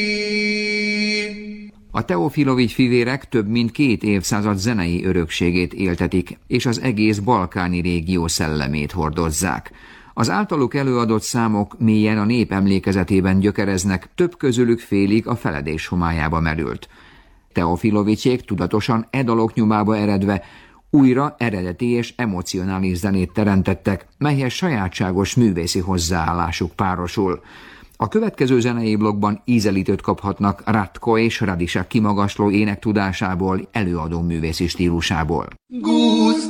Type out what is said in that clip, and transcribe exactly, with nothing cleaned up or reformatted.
A Teofilovics fivérek több mint két évszázad zenei örökségét éltetik, és az egész balkáni régió szellemét hordozzák. Az általuk előadott számok mélyen a nép emlékezetében gyökereznek, több közülük félig a feledés homályába merült. Teofilovicsék tudatosan e dalok nyomába eredve újra eredeti és emocionális zenét teremtettek, melyhez sajátságos művészi hozzáállásuk párosul. A következő zenei blokkban ízelítőt kaphatnak Ratko és Radisek kimagasló énektudásából, előadó művészi stílusából. Guszta